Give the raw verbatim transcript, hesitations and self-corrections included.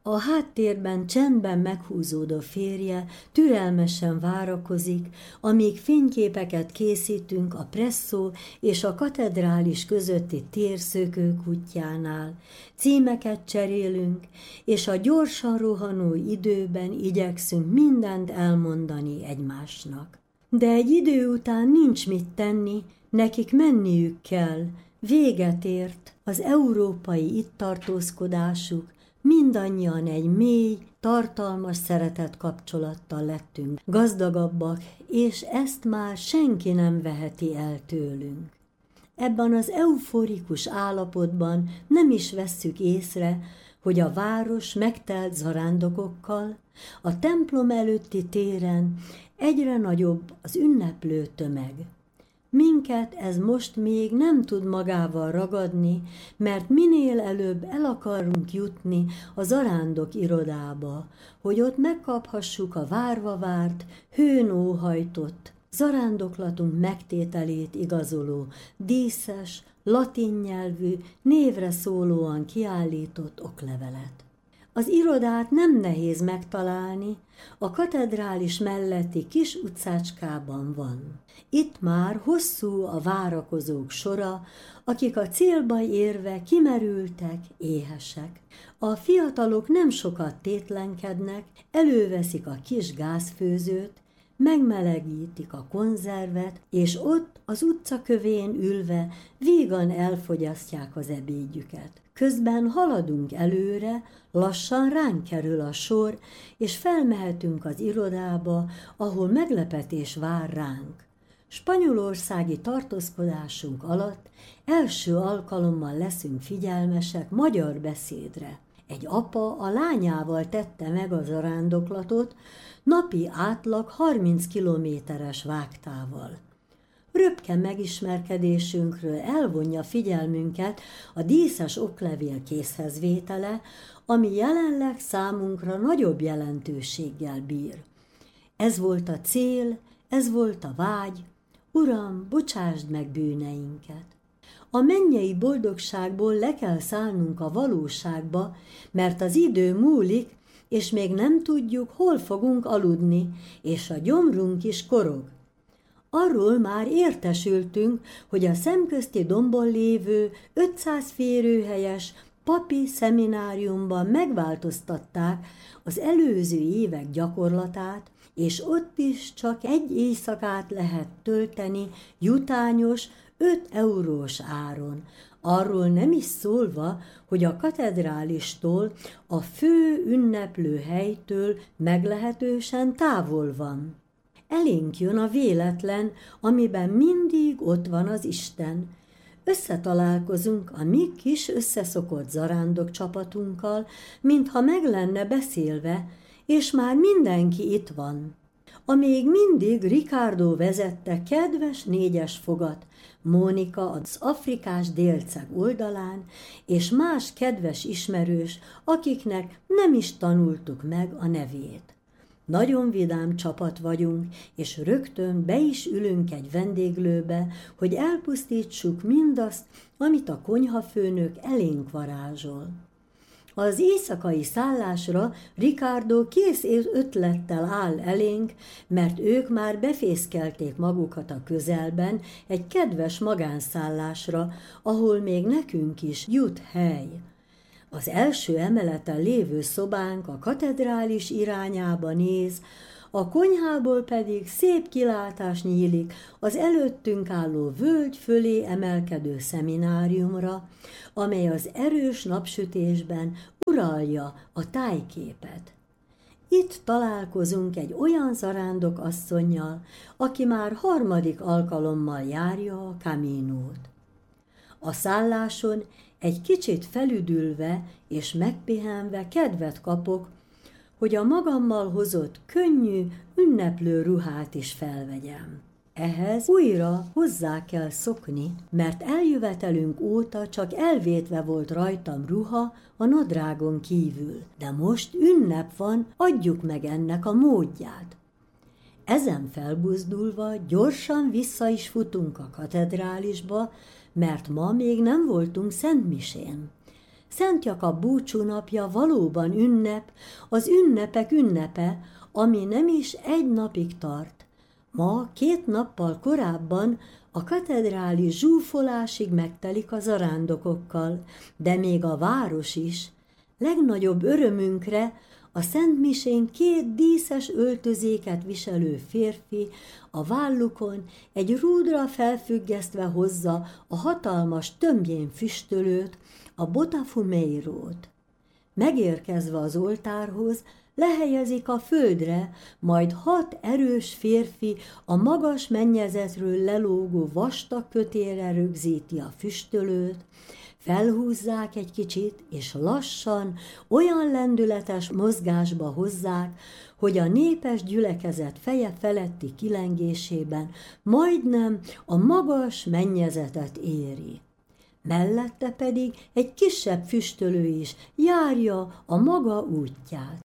A háttérben csendben meghúzódó férje türelmesen várakozik, amíg fényképeket készítünk a presszó és a katedrális közötti térszökőkutyjánál, címeket cserélünk, és a gyorsan rohanó időben igyekszünk mindent elmondani egymásnak. De egy idő után nincs mit tenni, nekik menniük kell, véget ért az európai itt tartózkodásuk, mindannyian egy mély, tartalmas szeretet kapcsolattal lettünk gazdagabbak, és ezt már senki nem veheti el tőlünk. Ebben az euforikus állapotban nem is vesszük észre, hogy a város megtelt zarándokokkal, a templom előtti téren egyre nagyobb az ünneplő tömeg. Minket ez most még nem tud magával ragadni, mert minél előbb el akarunk jutni a zarándok irodába, hogy ott megkaphassuk a várva várt, hőn óhajtott, zarándoklatunk megtételét igazoló, díszes, latin nyelvű, névre szólóan kiállított oklevelet. Az irodát nem nehéz megtalálni, a katedrális melletti kis utcácskában van. Itt már hosszú a várakozók sora, akik a célba érve kimerültek, éhesek. A fiatalok nem sokat tétlenkednek, előveszik a kis gázfőzőt, megmelegítik a konzervet, és ott az utcakövén ülve vígan elfogyasztják az ebédjüket. Közben haladunk előre, lassan ránk kerül a sor, és felmehetünk az irodába, ahol meglepetés vár ránk. Spanyolországi tartózkodásunk alatt első alkalommal leszünk figyelmesek magyar beszédre. Egy apa a lányával tette meg az zarándoklatot, napi átlag harminc kilométeres vágtával. Röpke megismerkedésünkről elvonja figyelmünket a díszes oklevél készhezvétele, ami jelenleg számunkra nagyobb jelentőséggel bír. Ez volt a cél, ez volt a vágy, Uram, bocsásd meg bűneinket! A mennyei boldogságból le kell szállnunk a valóságba, mert az idő múlik, és még nem tudjuk, hol fogunk aludni, és a gyomrunk is korog. Arról már értesültünk, hogy a szemközti dombon lévő ötszáz férőhelyes papi szemináriumban megváltoztatták az előző évek gyakorlatát, és ott is csak egy éjszakát lehet tölteni jutányos, öt eurós áron. Arról nem is szólva, hogy a katedrálistól, a fő ünneplő helytől meglehetősen távol van. Elénk jön a véletlen, amiben mindig ott van az Isten. Összetalálkozunk a mi kis összeszokott zarándok csapatunkkal, mintha meg lenne beszélve, és már mindenki itt van. A még mindig Ricardo vezette kedves négyes fogat, Mónika az afrikás délceg oldalán, és más kedves ismerős, akiknek nem is tanultuk meg a nevét. Nagyon vidám csapat vagyunk, és rögtön be is ülünk egy vendéglőbe, hogy elpusztítsuk mindazt, amit a konyhafőnök elénk varázsol. Az éjszakai szállásra Ricardo kész ötlettel áll elénk, mert ők már befészkelték magukat a közelben egy kedves magánszállásra, ahol még nekünk is jut hely. Az első emeleten lévő szobánk a katedrális irányába néz, a konyhából pedig szép kilátás nyílik az előttünk álló völgy fölé emelkedő szemináriumra, amely az erős napsütésben uralja a tájképet. Itt találkozunk egy olyan zarándok asszonnyal, aki már harmadik alkalommal járja a Caminót. A szálláson egy kicsit felüdülve és megpihenve kedvet kapok, hogy a magammal hozott könnyű, ünneplő ruhát is felvegyem. Ehhez újra hozzá kell szokni, mert eljövetelünk óta csak elvétve volt rajtam ruha a nadrágon kívül, de most ünnep van, adjuk meg ennek a módját. Ezen felbuzdulva gyorsan vissza is futunk a katedrálisba, mert ma még nem voltunk szentmisén. Szent Jakab búcsúnapja valóban ünnep, az ünnepek ünnepe, ami nem is egy napig tart. Ma két nappal korábban a katedrális zsúfolásig megtelik a zarándokokkal, de még a város is. Legnagyobb örömünkre a szentmisén két díszes öltözéket viselő férfi a vállukon egy rúdra felfüggesztve hozza a hatalmas tömbjén füstölőt, a botafumeirót. Megérkezve az oltárhoz, lehelyezik a földre, majd hat erős férfi a magas mennyezetről lelógó vastag kötélre rögzíti a füstölőt, felhúzzák egy kicsit, és lassan, olyan lendületes mozgásba hozzák, hogy a népes gyülekezet feje feletti kilengésében majdnem a magas mennyezetet éri. Mellette pedig egy kisebb füstölő is járja a maga útját.